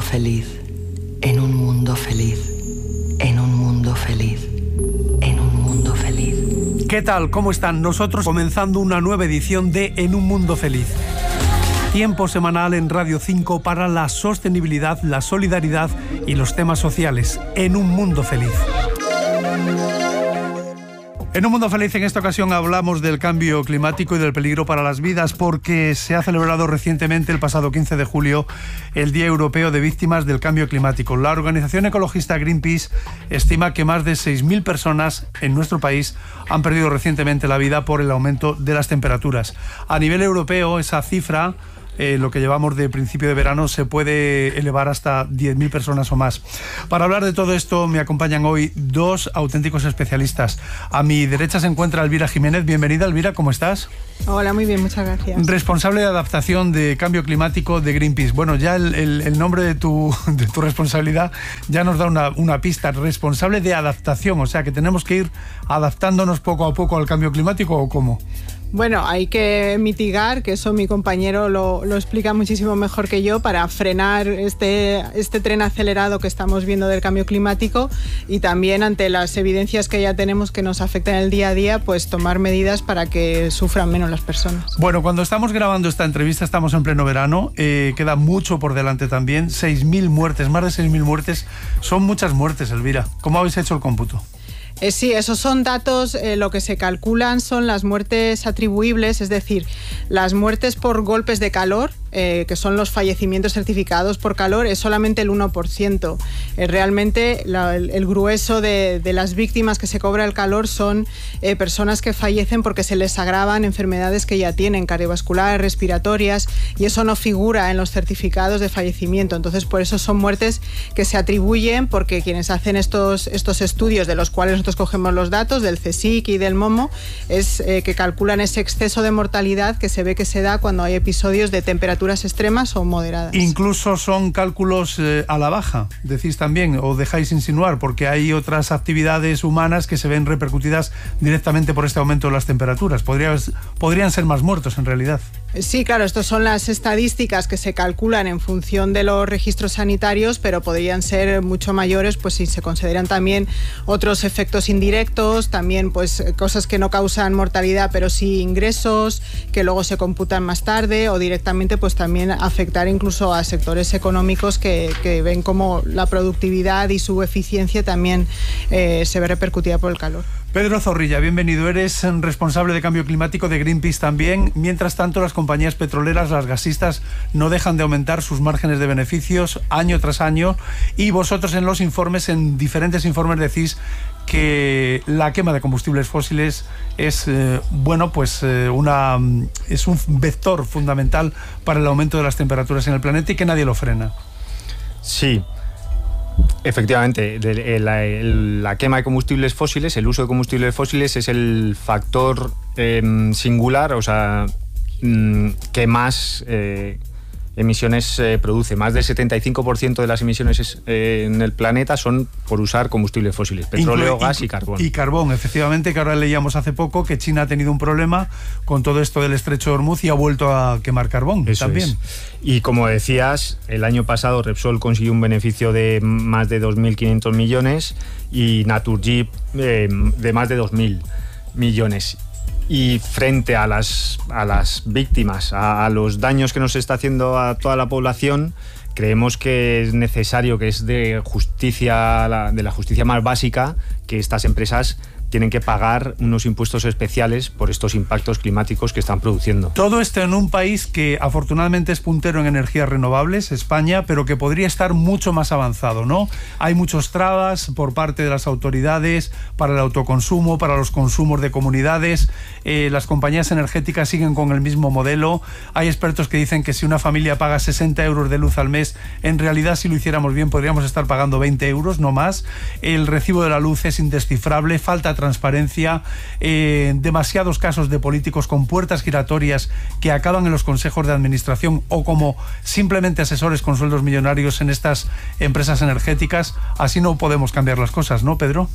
feliz, en un mundo feliz, en un mundo feliz, en un mundo feliz. ¿Qué tal? ¿Cómo están? Nosotros comenzando una nueva edición de En un mundo feliz. Tiempo semanal en Radio 5 para la sostenibilidad, la solidaridad y los temas sociales. En un mundo feliz. En un mundo feliz, en esta ocasión hablamos del cambio climático y del peligro para las vidas, porque se ha celebrado recientemente, el pasado 15 de julio, el Día Europeo de Víctimas del Cambio Climático. La organización ecologista Greenpeace estima que más de 6.000 personas en nuestro país han perdido recientemente la vida por el aumento de las temperaturas. A nivel europeo, esa cifra, lo que llevamos de principio de verano, se puede elevar hasta 10.000 personas o más. Para hablar de todo esto me acompañan hoy dos auténticos especialistas. A mi derecha se encuentra Elvira Jiménez. Bienvenida, Elvira, ¿cómo estás? Hola, muy bien, muchas gracias. Responsable de adaptación de cambio climático de Greenpeace. Bueno, ya el nombre de tu responsabilidad ya nos da una pista. Responsable de adaptación, o sea que tenemos que ir adaptándonos poco a poco al cambio climático, ¿o cómo? Bueno, hay que mitigar, que eso mi compañero lo explica muchísimo mejor que yo, para frenar este tren acelerado que estamos viendo del cambio climático, y también ante las evidencias que ya tenemos que nos afectan en el día a día, pues tomar medidas para que sufran menos las personas. Bueno, cuando estamos grabando esta entrevista estamos en pleno verano, queda mucho por delante también, 6.000 muertes, más de 6.000 muertes, son muchas muertes, Elvira. ¿Cómo habéis hecho el cómputo? Sí, esos son datos, lo que se calculan son las muertes atribuibles, es decir, las muertes por golpes de calor, que son los fallecimientos certificados por calor, es solamente el 1%. Realmente el grueso de las víctimas que se cobra el calor son personas que fallecen porque se les agravan enfermedades que ya tienen, cardiovasculares, respiratorias, y eso no figura en los certificados de fallecimiento. Entonces, por eso son muertes que se atribuyen, porque quienes hacen estos estudios, de los cuales nosotros cogemos los datos del CSIC y del MOMO, es que calculan ese exceso de mortalidad que se ve que se da cuando hay episodios de temperaturas extremas o moderadas. Incluso son cálculos a la baja, decís también, o dejáis insinuar, porque hay otras actividades humanas que se ven repercutidas directamente por este aumento de las temperaturas. Podrían ser más muertos en realidad. Sí, claro, estas son las estadísticas que se calculan en función de los registros sanitarios, pero podrían ser mucho mayores, pues si se consideran también otros efectos indirectos, también pues cosas que no causan mortalidad, pero sí ingresos, que luego se computan más tarde, o directamente pues también afectar incluso a sectores económicos que ven como la productividad y su eficiencia también se ve repercutida por el calor. Pedro Zorrilla, bienvenido. Eres responsable de cambio climático de Greenpeace también. Mientras tanto, las compañías petroleras, las gasistas, no dejan de aumentar sus márgenes de beneficios año tras año, y vosotros en los informes, en diferentes informes, decís que la quema de combustibles fósiles es es un vector fundamental para el aumento de las temperaturas en el planeta y que nadie lo frena. Sí. Efectivamente, la quema de combustibles fósiles, el uso de combustibles fósiles es el factor singular, o sea, que más emisiones produce. Más del 75% de las emisiones en el planeta son por usar combustibles fósiles, petróleo, gas y carbón. Y carbón, efectivamente, que ahora leíamos hace poco que China ha tenido un problema con todo esto del estrecho de Hormuz y ha vuelto a quemar carbón. Eso también. Es. Y como decías, el año pasado Repsol consiguió un beneficio de más de 2.500 millones y Naturgy de más de 2.000 millones. Y frente a las víctimas, a los daños que nos está haciendo a toda la población, creemos que es necesario, que es de la justicia más básica, que estas empresas tienen que pagar unos impuestos especiales por estos impactos climáticos que están produciendo. Todo esto en un país que afortunadamente es puntero en energías renovables, España, pero que podría estar mucho más avanzado, ¿no? Hay muchos trabas por parte de las autoridades para el autoconsumo, para los consumos de comunidades. Las compañías energéticas siguen con el mismo modelo. Hay expertos que dicen que si una familia paga 60 euros de luz al mes, en realidad, si lo hiciéramos bien, podríamos estar pagando 20 euros, no más. El recibo de la luz es indescifrable, falta transparencia, demasiados casos de políticos con puertas giratorias que acaban en los consejos de administración o como simplemente asesores con sueldos millonarios en estas empresas energéticas. Así no podemos cambiar las cosas, ¿no, Pedro?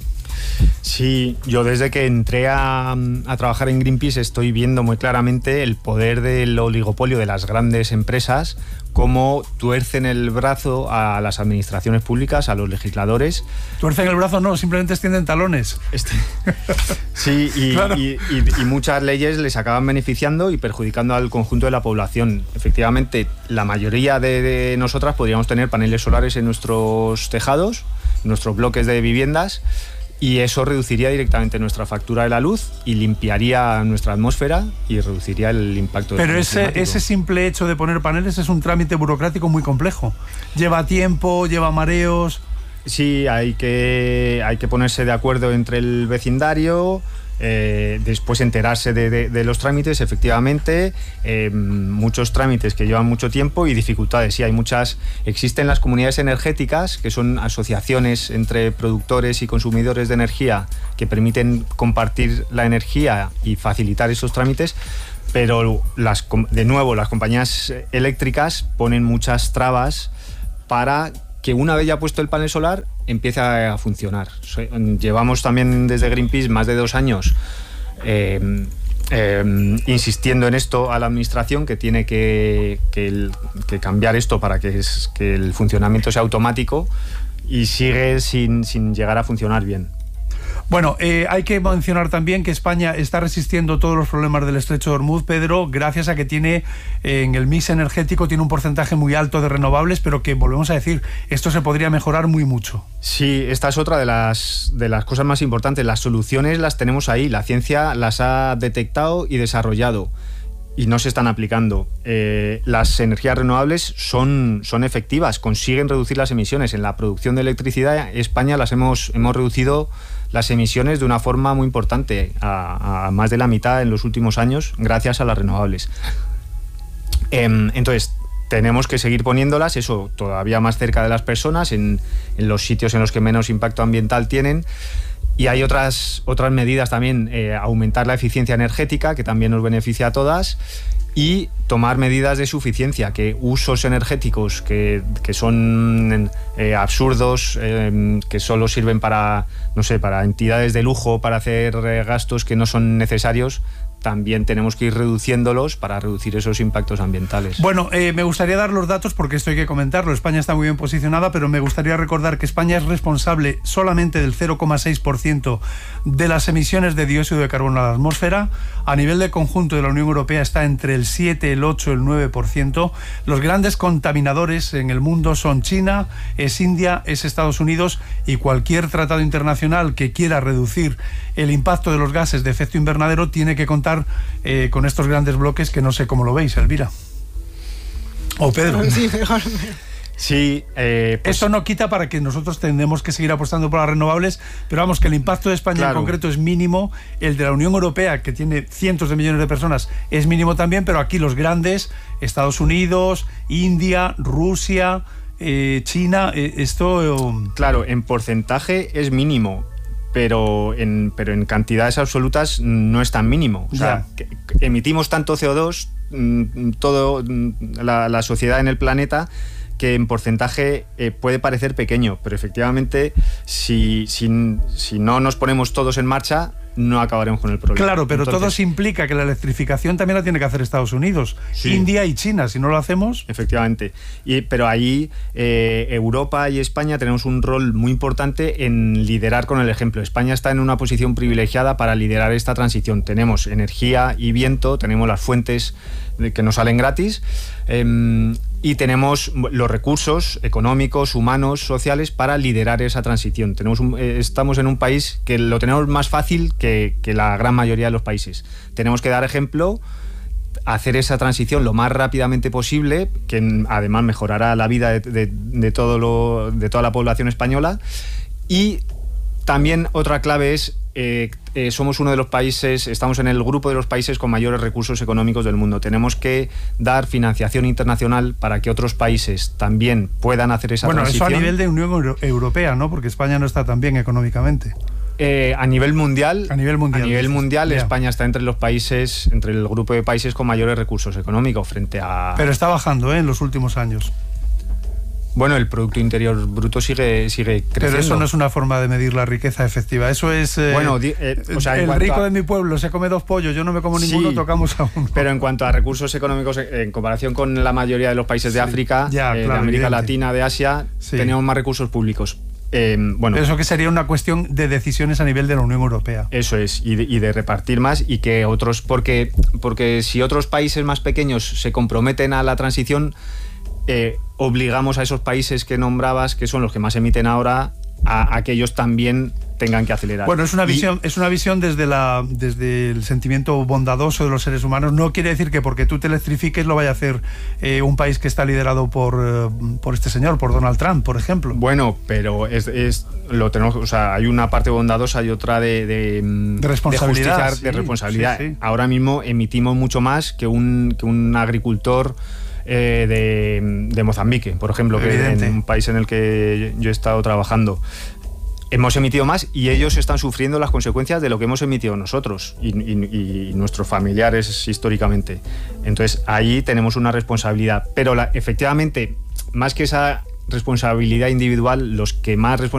Sí, yo desde que entré a trabajar en Greenpeace estoy viendo muy claramente el poder del oligopolio de las grandes empresas, cómo tuercen el brazo a las administraciones públicas, a los legisladores. Tuercen el brazo no, simplemente extienden talones. Sí, Claro. y muchas leyes les acaban beneficiando y perjudicando al conjunto de la población. Efectivamente, la mayoría de nosotras podríamos tener paneles solares en nuestros tejados, en nuestros bloques de viviendas, y eso reduciría directamente nuestra factura de la luz y limpiaría nuestra atmósfera y reduciría el impacto del Pero cambio climático. ese simple hecho de poner paneles es un trámite burocrático muy complejo. Lleva tiempo, lleva mareos. Sí, hay que ponerse de acuerdo entre el vecindario, después enterarse de los trámites, efectivamente, muchos trámites que llevan mucho tiempo y dificultades. Sí, existen las comunidades energéticas, que son asociaciones entre productores y consumidores de energía que permiten compartir la energía y facilitar esos trámites, pero de nuevo las compañías eléctricas ponen muchas trabas para que una vez ya puesto el panel solar empiece a funcionar. Llevamos también desde Greenpeace más de 2 años insistiendo en esto a la administración, que tiene que cambiar esto para que el funcionamiento sea automático, y sigue sin llegar a funcionar bien. Bueno, hay que mencionar también que España está resistiendo todos los problemas del estrecho de Hormuz, Pedro, gracias a que tiene en el mix energético tiene un porcentaje muy alto de renovables, pero que, volvemos a decir, esto se podría mejorar muy mucho. Sí, esta es otra de las cosas más importantes. Las soluciones las tenemos ahí, la ciencia las ha detectado y desarrollado y no se están aplicando. Las energías renovables son efectivas, consiguen reducir las emisiones. En la producción de electricidad, España hemos reducido las emisiones de una forma muy importante, a más de la mitad en los últimos años, gracias a las renovables. Entonces, tenemos que seguir poniéndolas, eso todavía más cerca de las personas, en los sitios en los que menos impacto ambiental tienen. Y hay otras medidas también, aumentar la eficiencia energética, que también nos beneficia a todas, y tomar medidas de suficiencia, que usos energéticos que son absurdos, que solo sirven para entidades de lujo, para hacer gastos que no son necesarios, también tenemos que ir reduciéndolos para reducir esos impactos ambientales. Bueno, me gustaría dar los datos porque esto hay que comentarlo. España está muy bien posicionada, pero me gustaría recordar que España es responsable solamente del 0,6% de las emisiones de dióxido de carbono a la atmósfera. A nivel de conjunto de la Unión Europea está entre el 7, el 8, el 9%. Los grandes contaminadores en el mundo son China, es India, es Estados Unidos, y cualquier tratado internacional que quiera reducir el impacto de los gases de efecto invernadero tiene que contar con estos grandes bloques, que no sé cómo lo veis, Elvira. O Pedro. Sí, mejor. Sí, pues esto no quita para que nosotros tendremos que seguir apostando por las renovables, pero vamos, que el impacto de España en concreto es mínimo. El de la Unión Europea, que tiene cientos de millones de personas, es mínimo también, pero aquí los grandes, Estados Unidos, India, Rusia, China, esto... Claro, en porcentaje es mínimo, pero en cantidades absolutas no es tan mínimo. O sea, que emitimos tanto CO2, toda la sociedad en el planeta, que en porcentaje puede parecer pequeño, pero efectivamente si no nos ponemos todos en marcha, no acabaremos con el problema. Claro, pero todo se implica que la electrificación también la tiene que hacer Estados Unidos, sí, India y China. Si no lo hacemos... Efectivamente. Pero ahí Europa y España tenemos un rol muy importante en liderar con el ejemplo. España está en una posición privilegiada para liderar esta transición. Tenemos energía y viento, tenemos las fuentes que nos salen gratis, y tenemos los recursos económicos, humanos, sociales para liderar esa transición. Estamos en un país que lo tenemos más fácil que la gran mayoría de los países. Tenemos que dar ejemplo, hacer esa transición lo más rápidamente posible, que además mejorará la vida de toda la población española. Y también otra clave es somos uno de los países, estamos en el grupo de los países con mayores recursos económicos del mundo. Tenemos que dar financiación internacional para que otros países también puedan hacer esa transición. Bueno, eso a nivel de Unión Europea, ¿no? Porque España no está tan bien económicamente. A nivel mundial, España está entre los países, entre el grupo de países con mayores recursos económicos frente a... Pero está bajando, en los últimos años. Bueno, el Producto Interior Bruto sigue creciendo. Pero eso no es una forma de medir la riqueza efectiva. Eso es... bueno, o sea, el rico de mi pueblo se come 2 pollos, yo no me como ninguno, sí, tocamos a uno. Pero en cuanto a recursos económicos, en comparación con la mayoría de los países de África, ya, de claro, América evidente. Latina, de Asia, tenemos más recursos públicos. Bueno, eso que sería una cuestión de decisiones a nivel de la Unión Europea. Eso es, y de repartir más, y que otros, porque si otros países más pequeños se comprometen a la transición, obligamos a esos países que nombrabas, que son los que más emiten ahora, a que ellos también tengan que acelerar. Bueno, es una visión desde el sentimiento bondadoso de los seres humanos. No quiere decir que porque tú te electrifiques lo vaya a hacer un país que está liderado por este señor, por Donald Trump, por ejemplo. Bueno, pero lo tenemos, o sea, hay una parte bondadosa y otra de responsabilidad, justicia, de responsabilidad. Sí. Ahora mismo emitimos mucho más que un agricultor de Mozambique, por ejemplo, que en un país en el que yo he estado trabajando. Hemos emitido más y ellos están sufriendo las consecuencias de lo que hemos emitido nosotros y nuestros familiares históricamente. Entonces ahí tenemos una responsabilidad, pero efectivamente, más que esa responsabilidad individual, los que más responsabilidad